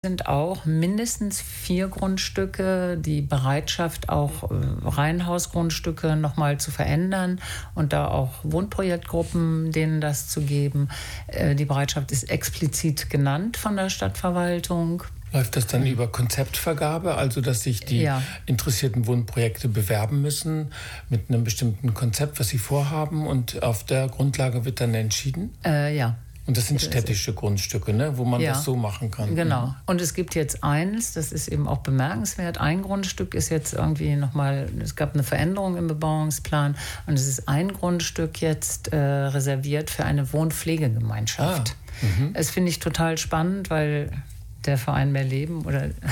Sind auch mindestens 4 Grundstücke, die Bereitschaft, auch Reihenhausgrundstücke nochmal zu verändern und da auch Wohnprojektgruppen, denen das zu geben. Die Bereitschaft ist explizit genannt von der Stadtverwaltung. Läuft das dann über Konzeptvergabe, also dass sich die interessierten Wohnprojekte bewerben müssen mit einem bestimmten Konzept, was sie vorhaben, und auf der Grundlage wird dann entschieden? Ja. Und das sind städtische Grundstücke, ne, wo man das so machen kann. Genau. Und es gibt jetzt eins, das ist eben auch bemerkenswert. Ein Grundstück ist jetzt irgendwie nochmal, es gab eine Veränderung im Bebauungsplan und es ist ein Grundstück jetzt reserviert für eine Wohnpflegegemeinschaft. Das finde ich total spannend, weil der Verein Mehr Leben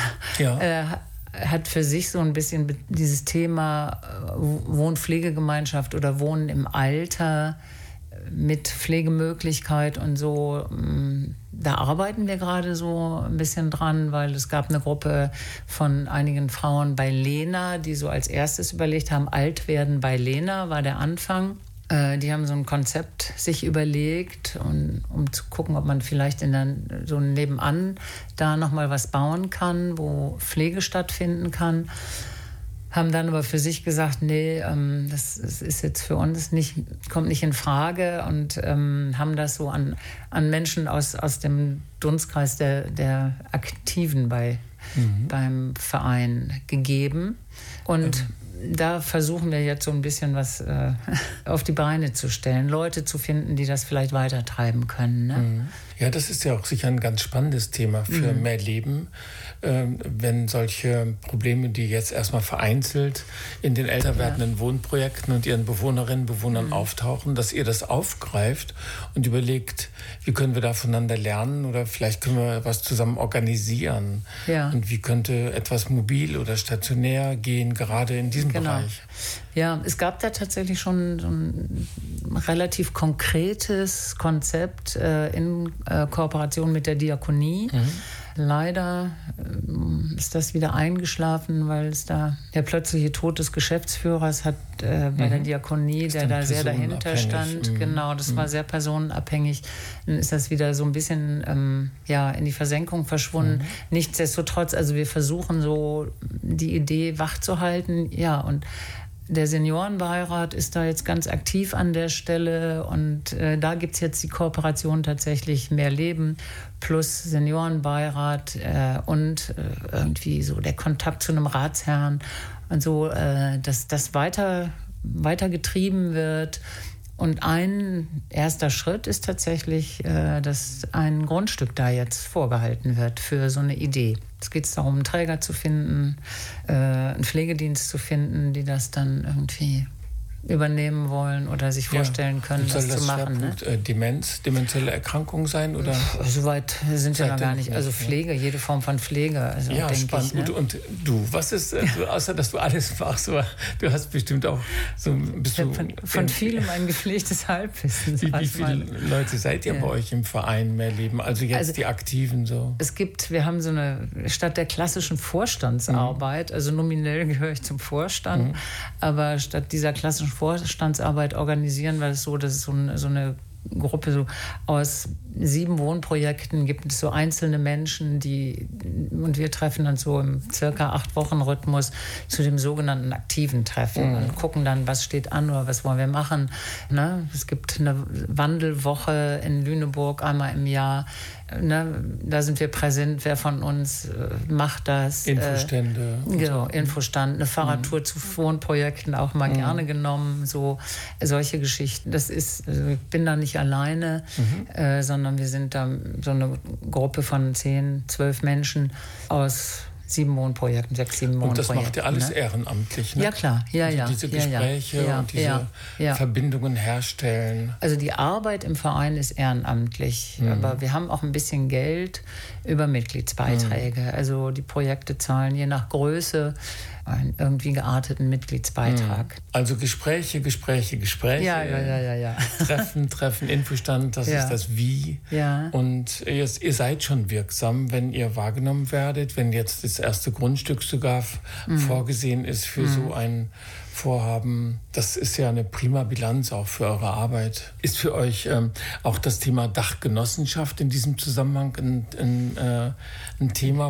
hat für sich so ein bisschen dieses Thema Wohnpflegegemeinschaft oder Wohnen im Alter mit Pflegemöglichkeit und so. Da arbeiten wir gerade so ein bisschen dran, weil es gab eine Gruppe von einigen Frauen bei Lena, die so als erstes überlegt haben, alt werden bei Lena war der Anfang. Die haben so ein Konzept sich überlegt, um zu gucken, ob man vielleicht so nebenan da nochmal was bauen kann, wo Pflege stattfinden kann. Haben dann aber für sich gesagt, nee, das ist jetzt für uns kommt nicht in Frage und haben das so an Menschen aus dem Dunstkreis der Aktiven beim Verein gegeben. Und da versuchen wir jetzt so ein bisschen was auf die Beine zu stellen, Leute zu finden, die das vielleicht weitertreiben können. Ne? Ja, das ist ja auch sicher ein ganz spannendes Thema für Mehr Leben, wenn solche Probleme, die jetzt erstmal vereinzelt in den älter werdenden Wohnprojekten und ihren Bewohnerinnen und Bewohnern auftauchen, dass ihr das aufgreift und überlegt, wie können wir da voneinander lernen oder vielleicht können wir was zusammen organisieren. Ja. Und wie könnte etwas mobil oder stationär gehen, gerade in diesem Bereich. Ja, es gab da tatsächlich schon so ein relativ konkretes Konzept in Kooperation mit der Diakonie. Leider ist das wieder eingeschlafen, weil es da der plötzliche Tod des Geschäftsführers hat bei der Diakonie, der da sehr dahinter stand. Genau, das war sehr personenabhängig. Dann ist das wieder so ein bisschen in die Versenkung verschwunden. Nichtsdestotrotz, also wir versuchen so die Idee wachzuhalten. Ja, und der Seniorenbeirat ist da jetzt ganz aktiv an der Stelle und da gibt es jetzt die Kooperation tatsächlich Mehr Leben plus Seniorenbeirat und irgendwie so der Kontakt zu einem Ratsherrn und so, dass das weiter getrieben wird. Und ein erster Schritt ist tatsächlich, dass ein Grundstück da jetzt vorgehalten wird für so eine Idee. Es geht darum, einen Träger zu finden, einen Pflegedienst zu finden, die das dann irgendwie übernehmen wollen oder sich vorstellen können, das zu machen. Soll das Schwerpunkt demenzielle Erkrankung sein? Oder? Soweit sind wir noch gar nicht. Also Pflege, jede Form von Pflege. Also, ja, spannend. Ich, ne? Und du, was ist, außer dass du alles machst, du hast bestimmt auch so... Von vielem ein gepflegtes Halbwissen. Wie viele Leute seid ihr bei euch im Verein Mehr Leben? Also jetzt die Aktiven so? Wir haben so eine, statt der klassischen Vorstandsarbeit, also nominell gehöre ich zum Vorstand, aber statt dieser klassischen Vorstandsarbeit organisieren wir es so, dass es so eine Gruppe so aus 7 Wohnprojekten gibt es so einzelne Menschen, und wir treffen dann so im circa 8-Wochen-Rhythmus zu dem sogenannten aktiven Treffen und gucken dann, was steht an oder was wollen wir machen. Ne? Es gibt eine Wandelwoche in Lüneburg einmal im Jahr. Ne? Da sind wir präsent, wer von uns macht das. Infostände. Genau, Infostand, eine Fahrradtour zu Wohnprojekten auch mal gerne genommen, so solche Geschichten. Das ist, also ich bin da nicht alleine, sondern wir sind da so eine Gruppe von 10, 12 Menschen aus 7 Wohnprojekten, 6, 7 Wohnprojekten. Und das macht ihr alles ehrenamtlich, ne? Ja, klar. Also diese Gespräche und diese Verbindungen herstellen. Also die Arbeit im Verein ist ehrenamtlich, aber wir haben auch ein bisschen Geld über Mitgliedsbeiträge. Also die Projekte zahlen je nach Größe einen irgendwie gearteten Mitgliedsbeitrag. Also Gespräche. Ja. Treffen, Infostand, das ist das Wie. Ja. Und ihr seid schon wirksam, wenn ihr wahrgenommen werdet, wenn jetzt das erste Grundstück sogar vorgesehen ist für so ein Vorhaben. Das ist ja eine prima Bilanz auch für eure Arbeit. Ist für euch auch das Thema Dachgenossenschaft in diesem Zusammenhang ein Thema,